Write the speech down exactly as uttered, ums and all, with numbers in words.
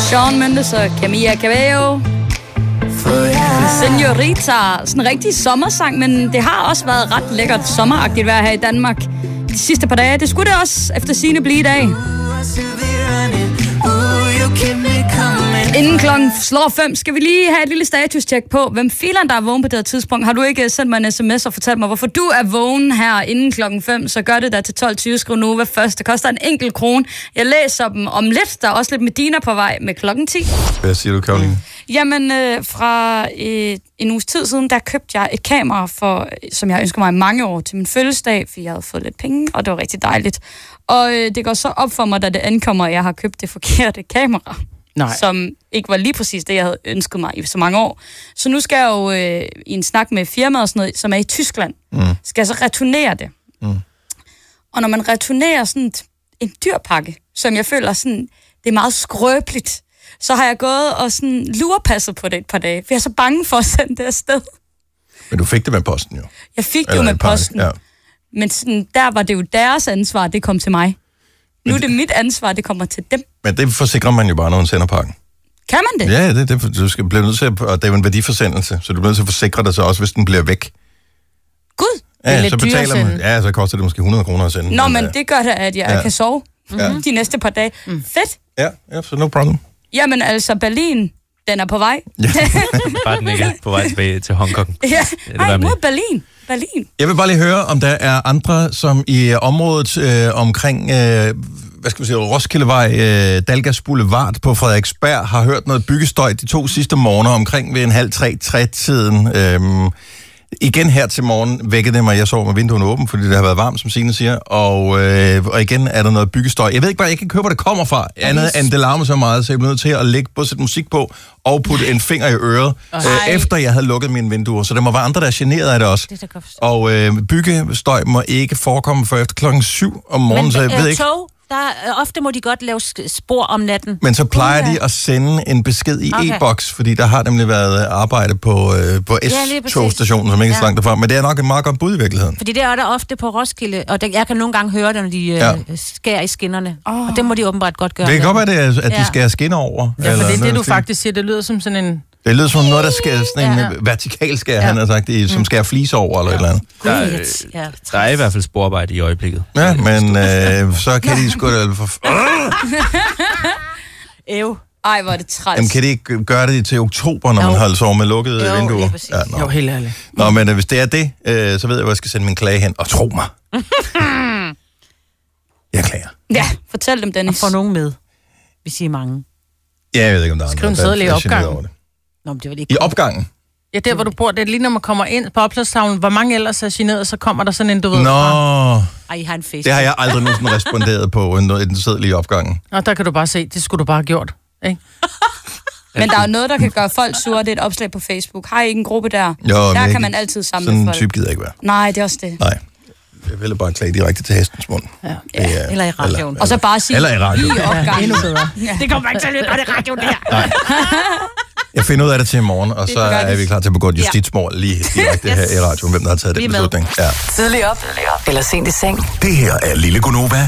Shawn Mendes og Camila Cabello. Senorita. Sådan en rigtig sommersang, men det har også været ret lækkert sommeragtigt vejr her i Danmark de sidste par dage. Det skulle det også efter sigende blive i dag. Inden klokken slår fem, skal vi lige have et lille status-tjek på, hvem fileren, der er vågen på det her tidspunkt. Har du ikke sendt mig en sms og fortalt mig, hvorfor du er vågen her inden klokken fem, så gør det da til tolv tyve. Skriv Nova først. Det koster en enkelt krone. Jeg læser dem om lidt. Der er også lidt Medina på vej med klokken ti. Hvad siger du, Karoline? Jamen, øh, fra øh, en uges tid siden, der købte jeg et kamera, for, som jeg ønsker mig i mange år til min fødselsdag, fordi jeg havde fået lidt penge, og det var rigtig dejligt. Og øh, det går så op for mig, da det ankommer, at jeg har købt det forkerte kamera. Nej. Som ikke var lige præcis det, jeg havde ønsket mig i så mange år. Så nu skal jeg jo øh, i en snak med firmaet og sådan noget, som er i Tyskland, mm. skal jeg så returnere det. Mm. Og når man returnerer sådan en dyr pakke, som jeg føler sådan, det er meget skrøbeligt, så har jeg gået og sådan lurepasset på det et par dage, for jeg er så bange for at sende det afsted. Men du fik det med posten jo. Jeg fik det jo med posten. Ja. Men sådan, der var det jo deres ansvar, det kom til mig. Nu er det mit ansvar, det kommer til dem. Men det forsikrer man jo bare, når man sender pakken. Kan man det? Ja, det, det, du skal blive nødt til at, og det er jo en værdiforsendelse, så du bliver nødt til at forsikre dig så også, hvis den bliver væk. Gud, ja, det er lidt så betaler man, ja, så koster det måske hundrede kroner at sende. Nå, men, men det gør det, at jeg ja. kan sove mm-hmm. de næste par dage. Mm. Fedt. Ja, ja, så no problem. Jamen altså, Berlin, den er på vej. Ja. Bare den ikke er på vej tilbage til Hongkong. Ja, nej, mod Berlin. Berlin. Jeg vil bare lige høre, om der er andre, som i området øh, omkring, øh, hvad skal vi sige, Roskildevej, øh, Dalgas Boulevard på Frederiksberg, har hørt noget byggestøj de to sidste morgener omkring ved en halv tre, tre-tiden. Øh, igen her til morgen vækkede det mig, jeg sov med vinduerne åbne, fordi det har været varmt, som Signe siger, og, øh, og igen er der noget byggestøj. Jeg ved ikke bare, jeg kan ikke høre, hvor det kommer fra, andet end det larmer så meget, så jeg blev nødt til at lægge både sætte musik på og putte en finger i øret, øh, efter jeg havde lukket mine vinduer. Så der må være andre, der er generet af det også. Det og øh, byggestøj må ikke forekomme før efter klokken syv om morgenen, men, så jeg ved ikke... Tog, der, ofte må de godt lave spor om natten. Men så plejer de at sende en besked i okay. e-boks, fordi der har nemlig været arbejde på, øh, på S-togstationen, som ikke er så langt derfra. Men det er nok et meget godt bud i virkeligheden. Fordi det er der ofte på Roskilde, og der, jeg kan nogle gange høre det, når de øh, ja. skærer i skinnerne. Oh. Og det må de åbenbart godt gøre. Det kan godt være, at de skærer skinner over. Ja, for det er det, du faktisk siger. Det lyder som sådan en... Det lyder som noget, der skærer sådan en ja. vertikal skær, ja. han har sagt, det, som skærer flis over eller ja. et eller andet. Der, er, ja. der er i hvert fald sporarbejde i øjeblikket. Ja, men øh, så kan de sgu da... For... Ew. Ej, hvor er det træls. Jamen, kan de ikke gøre det til oktober, når jo. man holder sover med lukkede jo, vinduer? Jo, ja, jo, helt ærligt. Nå, men øh, hvis det er det, øh, så ved jeg, hvor jeg skal sende min klage hen. Og tro mig. Jeg klager. Ja, fortæl dem, Dennis. Og få nogen med. Vi siger mange. Ja, jeg ved ikke, om der er Skriv en seddel i opgangen. Nå, men det var det ikke. I opgangen? Ja, der hvor du bor, det er lige når man kommer ind på opslagstavlen. Hvor mange ellers er generet, så kommer der sådan en, du ved. Nå. Ej, I har en face. Det har jeg aldrig nogensinde responderet på, en, en seddel i opgangen. Nå, der kan du bare se, det skulle du bare have gjort, ikke? Men der er jo noget, der kan gøre folk sure. Det er et opslag på Facebook. Har I ikke en gruppe der? Jo, der kan ikke, man altid samle sådan folk. Sådan en type gider ikke være. Nej, det er også det. Nej. Jeg ville bare klage direkte til hestens mund. Ja. Ja. Eller i radioen. Eller, og så bare sige, eller i radioen. I opgangen. Endnu bedre. Ja. Det kommer ikke til at lyde godt i radioen der. Nej. Jeg finder ud af det til i morgen, og så er vi klar til at begå et justitsmord lige direkte yes. her i radioen, hvem der har taget den beslutning. Ja. Tidlig op, eller sent i seng. Det her er Lille Gunova